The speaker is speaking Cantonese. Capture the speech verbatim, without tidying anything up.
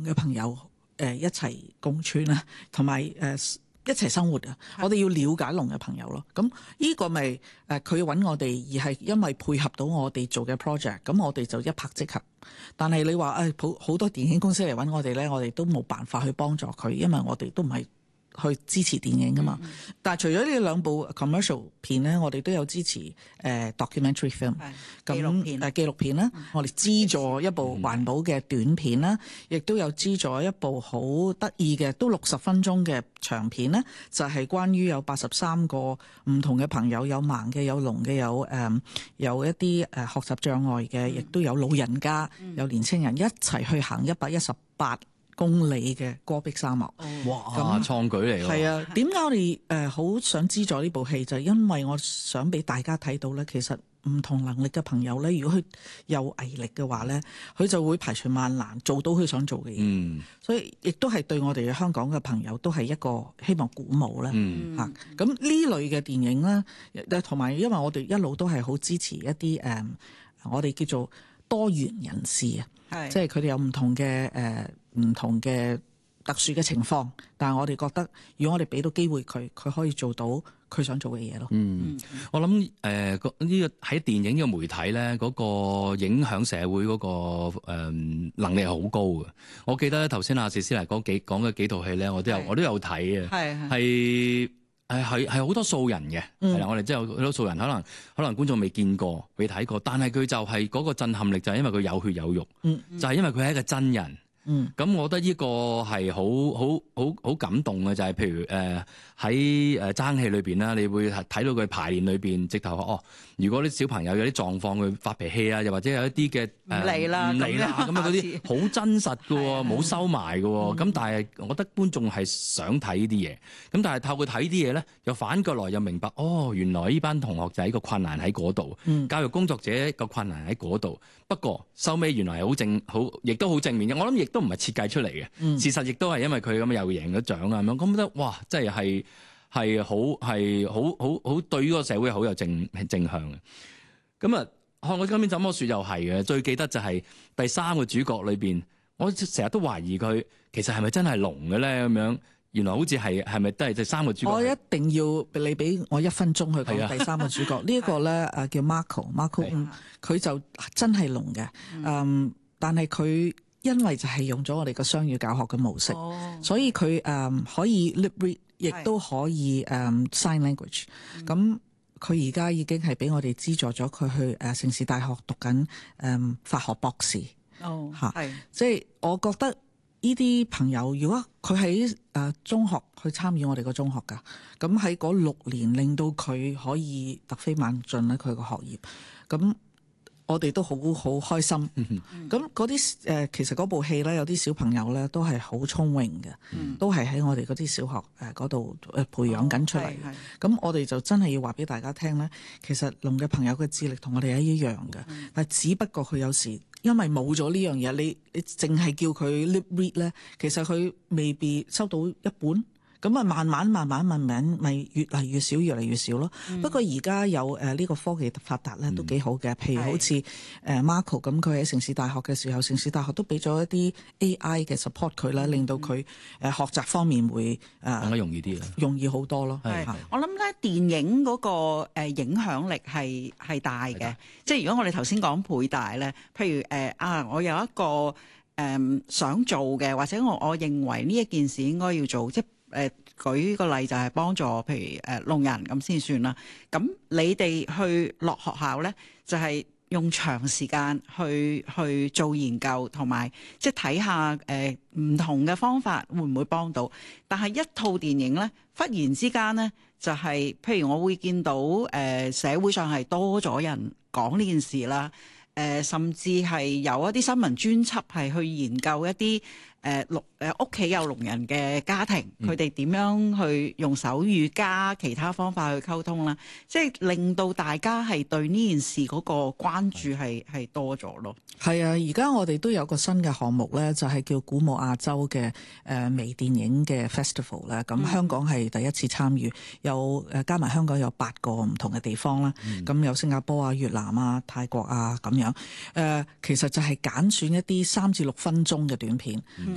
嘅朋友誒、呃、一齊共存啦，同埋誒一齊生活啊！我哋要了解聾嘅朋友咯。咁呢個咪誒佢揾我哋，而係因為配合到我哋做嘅 project，咁我哋就一拍即合。但係你話誒好好多電影公司嚟揾我哋咧，我哋都冇辦法去幫助佢，因為我哋都唔係去支持電影噶嘛。嗯、但係除咗呢兩部 commercial 片咧，我哋都有支持誒、呃、documentary film，咁誒紀錄片啦，嗯、我哋資助一部環保嘅短片啦，亦、嗯、都有資助一部好得意嘅都六十分鐘嘅長片咧，就係、是、關於有八十三個唔同嘅朋友，有盲嘅，有聾嘅，有誒、呃、有一啲誒學習障礙嘅，亦、嗯、都有老人家，嗯、有年青人一齊去行一百一十八公里嘅戈壁沙漠。 哇！咁創舉嚟喎。 係啊，點解我哋誒好想資助呢部戲？就係、是、因為我想俾大家睇到咧，其實唔同能力嘅朋友咧，如果佢有毅力嘅話咧，佢就會排除萬難做到佢想做嘅嘢。嗯，所以亦都係對我哋嘅香港嘅朋友都係一個希望鼓舞咧。嗯，嚇咁呢類嘅電影咧，同埋因為我哋一路都係好支持一啲誒、呃，我哋叫做多元人士啊，係即係佢哋有唔同嘅誒。呃唔同嘅特殊嘅情況，但係我哋覺得，如果我哋俾到機會佢，佢可以做到佢想做嘅嘢咯。 嗯，我諗誒呢個喺電影呢個媒體咧，嗰個影響社會嗰個誒能力係好高嘅。我記得頭先阿薛斯娜講幾講嘅幾套戲咧，我都有我都有睇嘅，係係係係係好多素人嘅，係啦、嗯，我哋即係好多素人，可能可能觀眾未見過、未睇過，但係佢就係嗰個震撼力，就係因為佢有血有肉，嗯嗯、就係因為佢係一個真人。嗯，咁我覺得呢個係好好好好感動嘅，就係、是、譬如誒喺誒爭戲裏邊啦，你會睇到佢排練裏邊直頭哦，如果啲小朋友有啲狀況佢發脾氣啊，又或者有一啲嘅唔嚟啦唔嚟啦咁啊，嗰啲好真實嘅喎，冇收埋嘅喎，咁、嗯、但係我覺得觀眾係想睇呢啲嘢，咁但係透過睇啲嘢咧，又反過來又明白哦，原來呢班同學仔個困難喺嗰度，嗯、教育工作者個困難喺嗰度，不過收尾原來係好正好，亦都好正面嘅，我諗亦都唔係設計出嚟嘅，嗯、事實亦都係因為佢咁又贏咗獎啊咁樣，咁覺得哇，真係係係好係好好好對呢個社會好有正正向嘅。咁啊，看我今天怎麼說又係嘅，最記得就係第三個主角裏邊，我成日都懷疑佢其實係咪真係聾嘅咧咁樣，原來好似係係咪都係第三個主角？我一定要你俾我一分鐘去講第三個主角。呢一個咧誒叫 Marco，Marco 佢就真係聾嘅，嗯，但係佢。因為就係用咗我哋個雙語教學嘅模式，哦、所以佢誒、um, 可以 lip read，亦都可以誒、um, sign language。咁佢而家已經係俾我哋資助咗佢去誒、uh, 城市大學讀緊誒、um, 法學博士。哦，嚇是，係即係我覺得呢啲朋友，如果佢喺誒中學去參與我哋個中學㗎，咁喺嗰六年令到佢可以突飛猛進咧，佢個學業咁。我哋都好好開心，咁嗰啲誒其實嗰部戲咧，有啲小朋友咧都係好聰穎嘅，嗯、都係喺我哋嗰啲小學誒嗰度誒培養緊出嚟。咁、哦、我哋就真係要話俾大家聽咧，其實聾嘅朋友嘅智力同我哋係一樣嘅，嗯、但係只不過佢有時因為冇咗呢樣嘢，你你淨係叫佢 lip read 咧，其實佢未必收到一本。咁啊，慢慢慢慢慢慢咪越嚟越少，越嚟越少咯。嗯、不過而家有誒呢、呃這個科技發達咧，都幾好嘅。譬如好似誒 Marco 咁，佢喺城市大學嘅時候，城市大學都俾咗一啲 A I 嘅 support 佢啦，令到佢誒學習方面會誒、呃、 更加容易啲啦， 容易好多咯。係， 我諗咧電影嗰個誒影響力係係大嘅。的即係如果我哋頭先講倍大咧，譬如誒、呃、啊，我有一個誒、呃、想做嘅，或者我我認為呢一件事應該要做，即誒、呃、舉個例就係幫助，譬如誒聾人咁先算啦。咁你哋去落學校咧，就係、是、用長時間去去做研究，同埋即係睇下誒唔同嘅方法會唔會幫到。但係一套電影咧，忽然之間咧，就係、是、譬如我會見到誒、呃、社會上係多咗人講呢件事啦。誒、呃，甚至係有一啲新聞專輯係去研究一啲誒聾誒屋企有聾人嘅家庭，佢哋點樣去用手語加其他方法去溝通啦，即係令到大家係對呢件事嗰個關注係係多咗咯。 係啊，而家我哋都有個新嘅項目咧，就係、是、叫鼓舞亞洲嘅誒、呃、微電影嘅 festival 咧。咁香港係第一次參與，有誒加埋香港有八個唔同嘅地方啦。咁、嗯、有新加坡啊、越南啊、泰國啊咁樣。誒、呃，其實就係揀選一啲三至六分鐘嘅短片，